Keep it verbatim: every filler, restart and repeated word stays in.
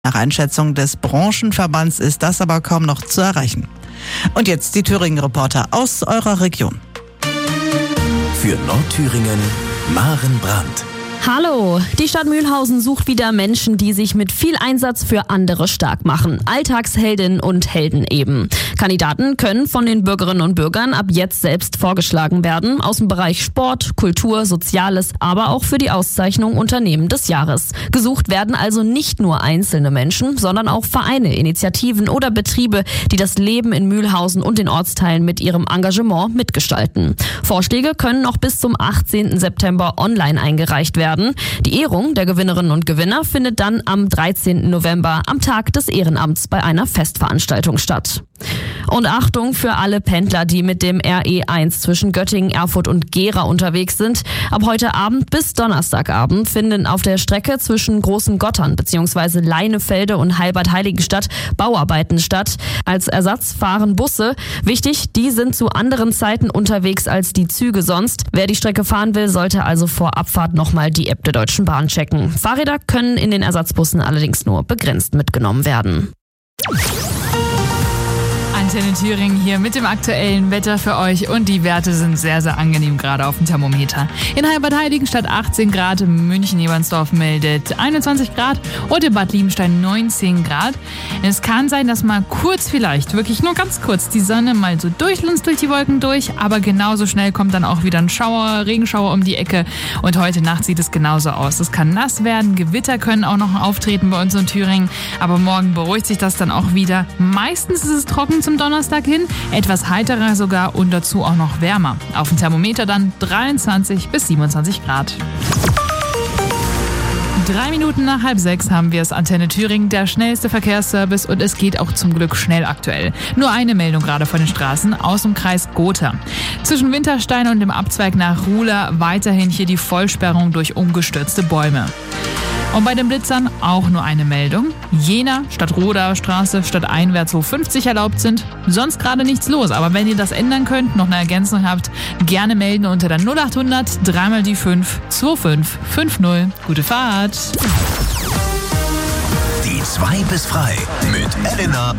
Nach Einschätzung des Branchenverbands ist das aber kaum noch zu erreichen. Und jetzt die Thüringen-Reporter aus eurer Region. Für Nordthüringen, Maren Brandt. Hallo, die Stadt Mühlhausen sucht wieder Menschen, die sich mit viel Einsatz für andere stark machen. Alltagsheldinnen und Helden eben. Kandidaten können von den Bürgerinnen und Bürgern ab jetzt selbst vorgeschlagen werden. Aus dem Bereich Sport, Kultur, Soziales, aber auch für die Auszeichnung Unternehmen des Jahres. Gesucht werden also nicht nur einzelne Menschen, sondern auch Vereine, Initiativen oder Betriebe, die das Leben in Mühlhausen und den Ortsteilen mit ihrem Engagement mitgestalten. Vorschläge können noch bis zum achtzehnten September online eingereicht werden. Die Ehrung der Gewinnerinnen und Gewinner findet dann am dreizehnten November am Tag des Ehrenamts bei einer Festveranstaltung statt. Und Achtung für alle Pendler, die mit dem R E eins zwischen Göttingen, Erfurt und Gera unterwegs sind. Ab heute Abend bis Donnerstagabend finden auf der Strecke zwischen Großen Gottern bzw. Leinefelde und Halbert-Heiligenstadt Bauarbeiten statt. Als Ersatz fahren Busse. Wichtig, die sind zu anderen Zeiten unterwegs als die Züge sonst. Wer die Strecke fahren will, sollte also vor Abfahrt nochmal die App der Deutschen Bahn checken. Fahrräder können in den Ersatzbussen allerdings nur begrenzt mitgenommen werden. Antenne Thüringen hier mit dem aktuellen Wetter für euch und die Werte sind sehr, sehr angenehm gerade auf dem Thermometer. In Halbert-Heiligenstadt achtzehn Grad, München-Ebernsdorf meldet einundzwanzig Grad und in Bad Liebenstein neunzehn Grad. Es kann sein, dass mal kurz vielleicht, wirklich nur ganz kurz, die Sonne mal so durchlunzt durch die Wolken durch, aber genauso schnell kommt dann auch wieder ein Schauer, Regenschauer um die Ecke und heute Nacht sieht es genauso aus. Es kann nass werden, Gewitter können auch noch auftreten bei uns in Thüringen, aber morgen beruhigt sich das dann auch wieder. Meistens ist es trocken zum Donnerstag hin, etwas heiterer sogar und dazu auch noch wärmer. Auf dem Thermometer dann dreiundzwanzig bis siebenundzwanzig Grad. Drei Minuten nach halb sechs haben wir es. Antenne Thüringen, der schnellste Verkehrsservice und es geht auch zum Glück schnell aktuell. Nur eine Meldung gerade von den Straßen aus dem Kreis Gotha. Zwischen Winterstein und dem Abzweig nach Ruhla weiterhin hier die Vollsperrung durch umgestürzte Bäume. Und bei den Blitzern auch nur eine Meldung. Jena statt Roda Straße statt einwärts, wo fünfzig erlaubt sind. Sonst gerade nichts los. Aber wenn ihr das ändern könnt, noch eine Ergänzung habt, gerne melden unter der null achthundert drei mal die fünf zwei fünf fünf null. Gute Fahrt! Die zwei bis frei mit Elena